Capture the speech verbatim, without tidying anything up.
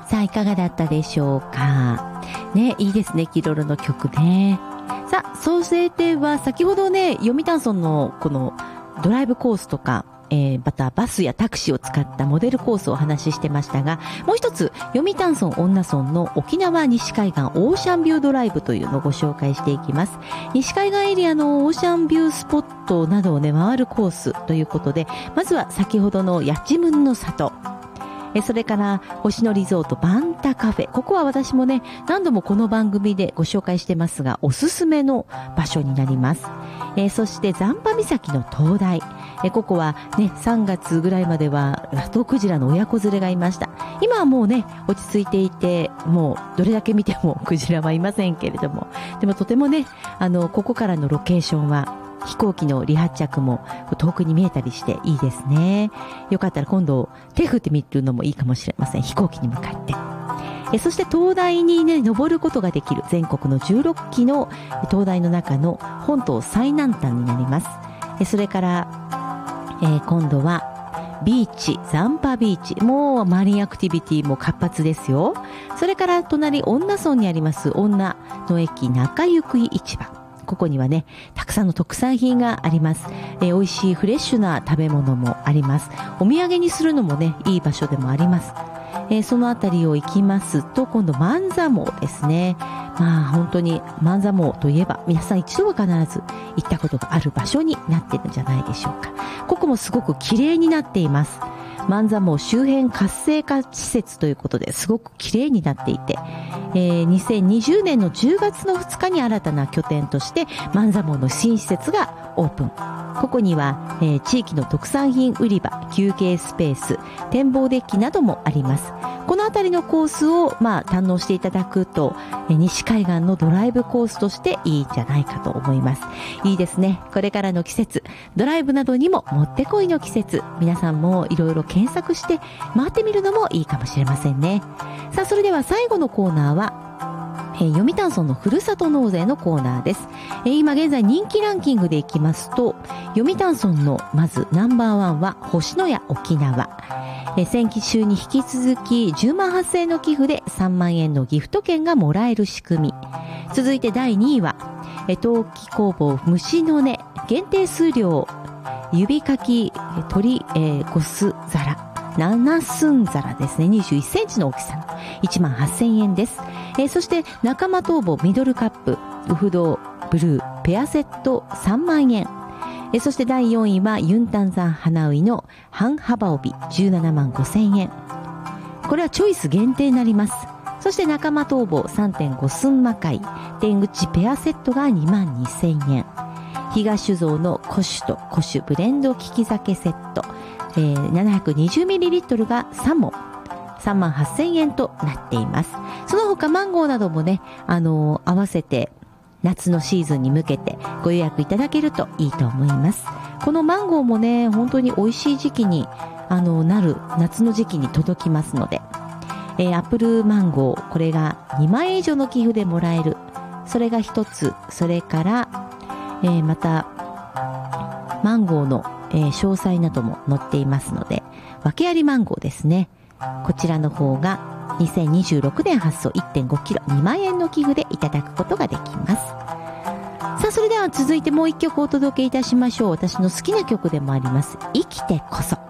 さあいかがだったでしょうかね。いいですね、キロロの曲ね。さあそれでは先ほどね、読谷村のこのドライブコースとか、えー、またバスやタクシーを使ったモデルコースをお話ししてましたが、もう一つ読谷村恩納村の沖縄西海岸オーシャンビュードライブというのをご紹介していきます。西海岸エリアのオーシャンビュースポットなどをね回るコースということで、まずは先ほどのやちむんの里、えそれから星野リゾートバンタカフェ、ここは私もね何度もこの番組でご紹介してますがおすすめの場所になります。えー、そして残波岬の灯台、えここはねさんがつぐらいまではラトクジラの親子連れがいました。今はもうね落ち着いていて、もうどれだけ見てもクジラはいませんけれども、でもとてもねあのここからのロケーションは飛行機の離発着も遠くに見えたりしていいですね。よかったら今度手振ってみるのもいいかもしれません、飛行機に向かって。えそして灯台にね登ることができる全国のじゅうろっきの灯台の中の本島最南端になります。えそれから、えー、今度はビーチ、残波ビーチ、もうマリンアクティビティも活発ですよ。それから隣恩納村にあります恩納の駅中行市場、ここにはねたくさんの特産品があります。えー、美味しいフレッシュな食べ物もあります。お土産にするのもねいい場所でもあります。えー、そのあたりを行きますと今度万座毛ですね。まあ本当に万座毛といえば皆さん一度は必ず行ったことがある場所になっているんじゃないでしょうか。ここもすごく綺麗になっています。万座毛周辺活性化施設ということですごく綺麗になっていて、えー、にせんにじゅうねんのじゅうがつのふつかに新たな拠点として万座毛の新施設がオープン。ここには、えー、地域の特産品売り場、休憩スペース、展望デッキなどもあります。このあたりのコースを、まあ、堪能していただくと、えー、西海岸のドライブコースとしていいんじゃないかと思います。いいですね。これからの季節、ドライブなどにももってこいの季節、皆さんもいろいろ検索して回ってみるのもいいかもしれませんね。さあそれでは最後のコーナーはえー、読谷村のふるさと納税のコーナーです。えー、今現在人気ランキングでいきますと、読谷村のまずナンバーワンは星のや沖縄。えー、先週に引き続きじゅうまんはっせんえんの寄付でさんまんえんのギフト券がもらえる仕組み。続いてだいにいは、えー、陶器工房虫の音限定数量指かき鳥、えー、ゴス皿なな寸皿ですね。にじゅういっセンチの大きさのいちまんはっせんえんです。えー、そして仲間逃亡ミドルカップウフドブルーペアセットさんまんえん。えー、そしてだいよんいはユンタンザン花ウイの半幅帯じゅうななまんごせんえん。これはチョイス限定になります。そして仲間逃亡 さんてんご 寸魔界天口ペアセットがにまんにせんえん。東酒造の古酒と古酒ブレンド利き酒セット、えー、ななひゃくにじゅうミリリットル がさんもんさんまんはっせんえんとなっています。その他マンゴーなどもね、あのー、合わせて夏のシーズンに向けてご予約いただけるといいと思います。このマンゴーもね本当に美味しい時期にあのー、なる夏の時期に届きますので、えー、アップルマンゴー、これがにまんえん以上の寄付でもらえる、それが一つ。それからえー、またマンゴーの、えー、詳細なども載っていますので、訳ありマンゴーですね、こちらの方がにせんにじゅうろくねん発送 いってんごキロにまんえんの寄付でいただくことができます。さあそれでは続いてもう一曲お届けいたしましょう。私の好きな曲でもあります生きてこそ。